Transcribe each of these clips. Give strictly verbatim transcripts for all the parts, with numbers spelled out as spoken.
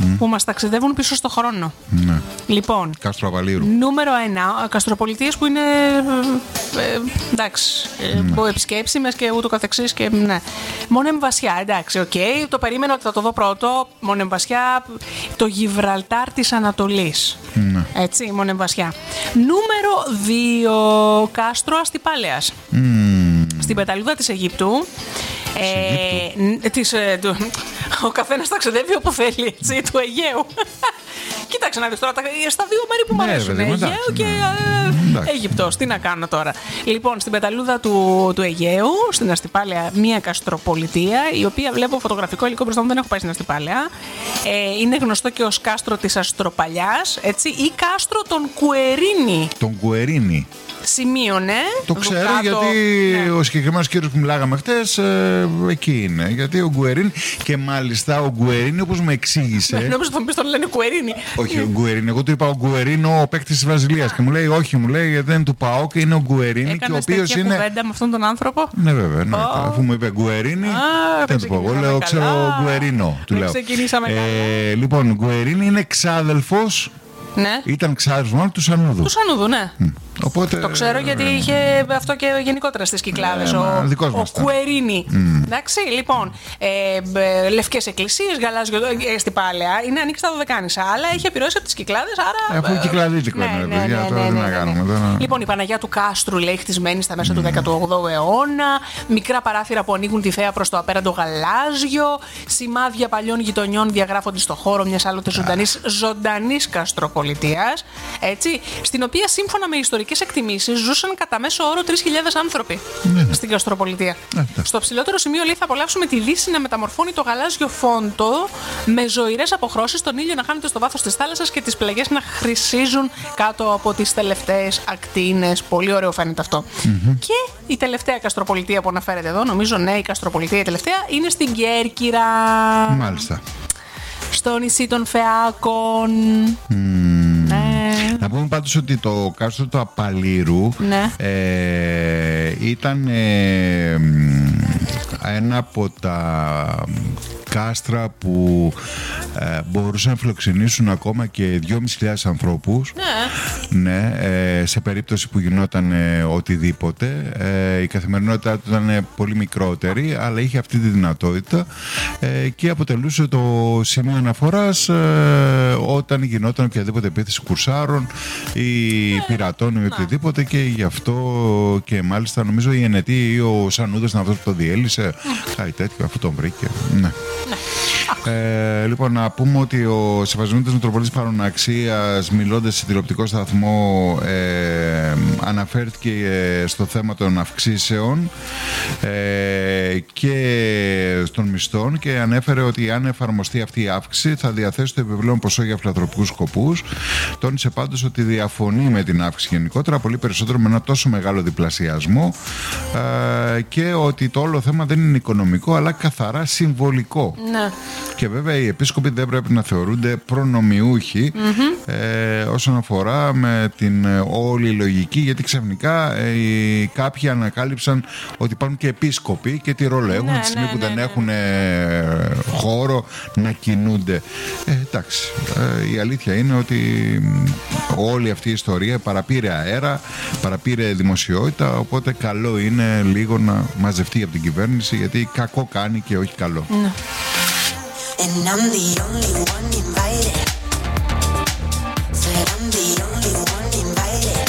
mm-hmm. που μας ταξιδεύουν πίσω στο χρόνο. Ναι. Λοιπόν, Κάστρο Αβαλήρου. Νούμερο ένα, καστροπολιτείες που είναι ε, εντάξει, mm. επισκέψιμες και ούτω καθεξής και ναι. Μονεμβασιά, εντάξει, οκ, okay. Το περίμενα ότι θα το δω πρώτο. Μονεμβασιά, το Γιβραλτάρ της Ανατολής. Mm. Έτσι, Μονεμβασιά. Νούμερο δύο, κάστρο Αστυπάλαιας. Mm. Στην πεταλούδα της Αιγύπτου. Ε, της, ε, του, ο καθένας ταξιδεύει όπου θέλει, έτσι, του Αιγαίου. Κοίταξε να δεις τώρα, στα δύο μέρη που μου αρέσουν, Αιγαίο και ε, Αίγυπτος, τι να κάνω τώρα. Λοιπόν, στην πεταλούδα του, του Αιγαίου, στην Αστυπάλαια, μία καστροπολιτεία, η οποία βλέπω φωτογραφικό υλικό μπροστά μου, δεν έχω πάει στην Αστυπάλαια. Ε, είναι γνωστό και ως κάστρο της Αστροπαλιάς, έτσι, ή κάστρο των Κουερίνη. Τον Κουερίνη. Σημείωνε. Το ξέρω Δουκάτο, γιατί ναι. ο συγκεκριμένος κύριος που μιλάγαμε χτες ε, εκεί είναι. Γιατί ο Γκουερίνη, και μάλιστα ο Γκουερίνη, όπως μου εξήγησε. Ναι, νομίζω ότι θα μου πεις τον λένε Κουερίνη. Όχι, ο Γκουερίνη. Εγώ του είπα ο Γκουερίνο, ο παίκτης της Βραζιλίας. Και μου λέει, όχι, μου λέει, γιατί δεν είναι του ΠΑΟΚ και είναι ο Γκουερίνη. Και ο οποίος είναι. Κουβέντα με αυτόν τον άνθρωπο. Ναι, βέβαια. Ναι. Oh. Αφού μου είπε Γκουερίνη, δεν του πω. Εγώ λέω, ξέρω Γκουερίνο. Του λέω. Ε, λοιπόν, Γκουερίνη είναι ξάδελφος. Ναι. Ήταν ξάδελφος μάλλον του Σανούδου. Του Σανούδου, ναι. Mm. Οπότε, το ξέρω γιατί είχε αυτό και γενικότερα στις Κυκλάδες. Ε, ο ο Κουερίνη. Mm. Εντάξει, λοιπόν. Ε, Λευκές εκκλησίες, γαλάζιο ε, Αστυπάλαια. Είναι ανοίξει στα Δωδεκάνησα. Αλλά έχει επιρροές από τις Κυκλάδες. Άρα. Αφού κυκλαδίτικο είναι, ναι, παιδιά. Ναι, τώρα τι να κάνουμε. Λοιπόν, η Παναγιά του Κάστρου λέει χτισμένη στα μέσα mm. του δέκατου όγδοου αιώνα. Μικρά παράθυρα που ανοίγουν τη θέα προς το απέραντο γαλάζιο. Σημάδια παλιών γειτονιών διαγράφονται στο χώρο μιας άλλοτε ζωντανής καστροπολιτείας. Έτσι, στην οποία σύμφωνα με ιστορικές εκτιμήσεις ζούσαν κατά μέσο όρο τρεις χιλιάδες άνθρωποι ναι. στην Καστροπολιτεία. Ναι. Στο ψηλότερο σημείο λέει θα απολαύσουμε τη Δύση να μεταμορφώνει το γαλάζιο φόντο με ζωηρές αποχρώσεις, τον ήλιο να χάνεται στο βάθος της θάλασσας και τις πλαγιές να χρυσίζουν κάτω από τις τελευταίες ακτίνες. Πολύ ωραίο φαίνεται αυτό. Mm-hmm. Και η τελευταία Καστροπολιτεία που αναφέρεται εδώ, νομίζω ναι, η Καστροπολιτεία η τελευταία, είναι στην Κέρκυρα. Μάλιστα. Στο νησί των Φεάκων. Mm. Ναι. Να πούμε πάντως ότι το κάστρο του Απαλήρου ναι. ε, ήταν ε, ένα από τα κάστρα που ε, μπορούσαν να φιλοξενήσουν ακόμα και δυόμισι χιλιάδες ανθρώπους ναι. Ναι, ε, σε περίπτωση που γινόταν ε, οτιδήποτε. Ε, η καθημερινότητά του ήταν πολύ μικρότερη, αλλά είχε αυτή τη δυνατότητα ε, και αποτελούσε το σημείο αναφοράς ε, όταν γινόταν οποιαδήποτε επίθεση κουρσάρων ή ε, πειρατών ή οτιδήποτε ναι. Και γι' αυτό και μάλιστα νομίζω η Ενετή ή ο Σανούδας ήταν αυτός που το διέλυσε mm. κάτι τέτοιο, αφού τον βρήκε. Ναι. Ναι. Ε, λοιπόν, να πούμε ότι ο Σεβασμιώτης Μητροπολίτης Παροναξίας, μιλώντας σε τηλεοπτικό σταθμό, ε, αναφέρθηκε ε, στο θέμα των αυξήσεων ε, και των μισθών και ανέφερε ότι αν εφαρμοστεί αυτή η αύξηση θα διαθέσει το επιπλέον ποσό για φιλανθρωπικούς σκοπούς. Τόνισε πάντως ότι διαφωνεί με την αύξηση γενικότερα, πολύ περισσότερο με ένα τόσο μεγάλο διπλασιασμό ε, και ότι το όλο θέμα δεν είναι οικονομικό αλλά καθαρά συμβολικό. Ναι. Και βέβαια οι επίσκοποι δεν πρέπει να θεωρούνται προνομιούχοι mm-hmm. ε, όσον αφορά με την ε, όλη λογική, γιατί ξαφνικά ε, οι, κάποιοι ανακάλυψαν ότι υπάρχουν και επίσκοποι και τι ρόλο έχουν, ναι, τη στιγμή ναι, που ναι, δεν ναι. έχουν ε, χώρο να κινούνται. Ε, εντάξει, ε, η αλήθεια είναι ότι όλη αυτή η ιστορία παραπήρε αέρα, παραπήρε δημοσιότητα, οπότε καλό είναι λίγο να μαζευτεί από την κυβέρνηση, γιατί κακό κάνει και όχι καλό. Ναι. And I'm the only one invited. Said I'm the only one invited.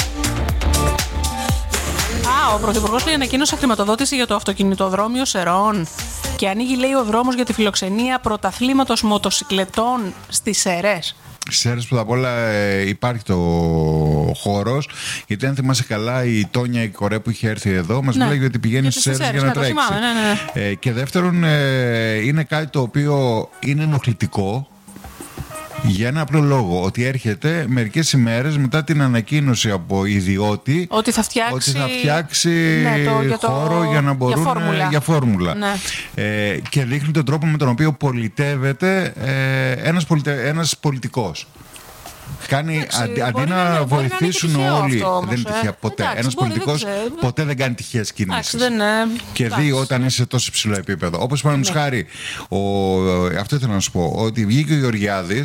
Α, ο Πρωθυπουργός λέει ανακοίνωσε χρηματοδότηση για το αυτοκινητοδρόμιο Σερών και ανοίγει λέει ο δρόμος για τη φιλοξενία πρωταθλήματος μοτοσικλετών στις Σερές. Στις Σέρες πρώτα απ' όλα ε, υπάρχει το χώρος, γιατί αν θυμάσαι καλά η Τόνια η κορέ που είχε έρθει εδώ μας ναι. Μιλάει ότι πηγαίνει στις Σέρες για να ναι, τρέξει θυμάμαι, ναι, ναι. Ε, και δεύτερον ε, είναι κάτι το οποίο είναι ενοχλητικό για ένα απλό λόγο, ότι έρχεται μερικές ημέρες μετά την ανακοίνωση από ιδιώτη ότι θα φτιάξει, ότι θα φτιάξει ναι, το, για το, χώρο για να μπορούν για φόρμουλα, για φόρμουλα. Ναι. Ε, και δείχνει τον τρόπο με τον οποίο πολιτεύεται ε, ένας, πολιτε, ένας πολιτικός. Κάνει, εντάξει, αντί, αντί να, να βοηθήσουν να όλοι. Αυτό, όμως, δεν είναι τυχαία ποτέ. Εντάξει, ένας πολιτικός ποτέ δεν κάνει τυχαίες κινήσεις. Δεν, και εντάξει. Δει όταν είσαι σε τόσο υψηλό επίπεδο. Όπως παραδείγματος χάρη, αυτό ήθελα να σου πω, ότι βγήκε ο Γεωργιάδης